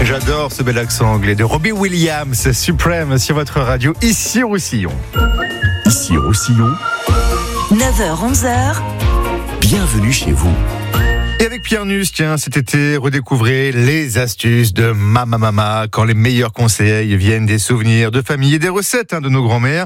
J'adore ce bel accent anglais de Robbie Williams, Supreme sur votre radio, ici Roussillon. Ici Roussillon, 9h-11h, bienvenue chez vous. Et avec Pierre Nuss, tiens, cet été, redécouvrez les astuces de Mama quand les meilleurs conseils viennent des souvenirs de famille et des recettes de nos grands-mères.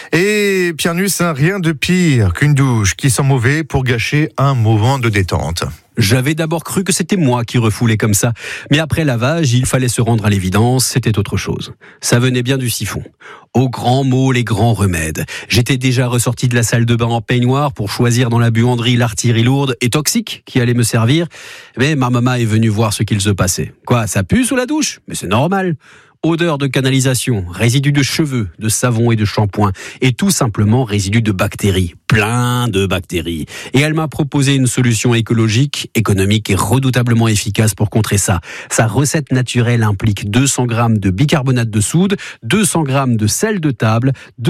Et Pierre Nuss, rien de pire qu'une douche qui sent mauvais pour gâcher un moment de détente. J'avais d'abord cru que c'était moi qui refoulais comme ça. Mais après lavage, il fallait se rendre à l'évidence, c'était autre chose. Ça venait bien du siphon. Aux grands mots, les grands remèdes. J'étais déjà ressorti de la salle de bain en peignoir pour choisir dans la buanderie l'artillerie lourde et toxique qui allait me servir. Mais ma maman est venue voir ce qu'il se passait. Quoi, ça pue sous la douche ? Mais c'est normal. Odeur de canalisation, résidus de cheveux, de savon et de shampoing, et tout simplement résidus de bactéries, plein de bactéries. Et elle m'a proposé une solution écologique, économique et redoutablement efficace pour contrer ça. Sa recette naturelle implique 200 grammes de bicarbonate de soude, 200 grammes de sel de table,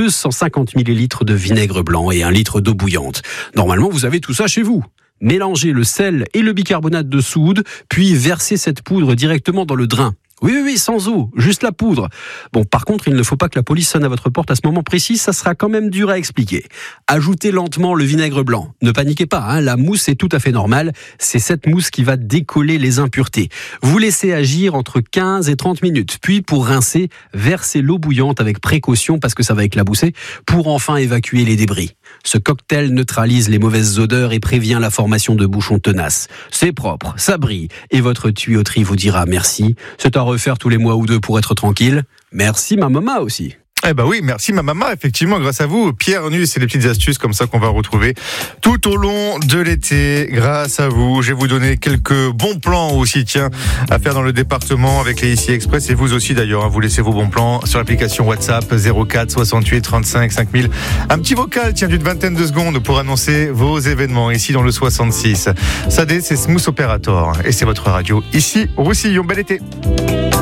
250 millilitres de vinaigre blanc et 1 litre d'eau bouillante. Normalement, vous avez tout ça chez vous. Mélangez le sel et le bicarbonate de soude, puis versez cette poudre directement dans le drain. Oui, sans eau, juste la poudre. Bon, par contre, il ne faut pas que la police sonne à votre porte à ce moment précis, ça sera quand même dur à expliquer. Ajoutez lentement le vinaigre blanc. Ne paniquez pas, la mousse est tout à fait normale. C'est cette mousse qui va décoller les impuretés. Vous laissez agir entre 15 et 30 minutes. Puis, pour rincer, versez l'eau bouillante avec précaution parce que ça va éclabousser, pour enfin évacuer les débris. Ce cocktail neutralise les mauvaises odeurs et prévient la formation de bouchons tenaces. C'est propre, ça brille, et votre tuyauterie vous dira merci. C'est à refaire tous les mois ou deux pour être tranquille. Merci ma maman aussi. Eh ben oui, merci ma maman, effectivement, grâce à vous, Pierre Nuss, c'est des petites astuces comme ça qu'on va retrouver tout au long de l'été, grâce à vous. Je vais vous donner quelques bons plans aussi, tiens, à faire dans le département avec les ICI Express, et vous aussi d'ailleurs, vous laissez vos bons plans sur l'application WhatsApp 04 68 35 5000. Un petit vocal, tiens, d'une vingtaine de secondes pour annoncer vos événements ici dans le 66. Sadé, c'est Smooth Operator, et c'est votre radio ici, Roussillon. Bel été.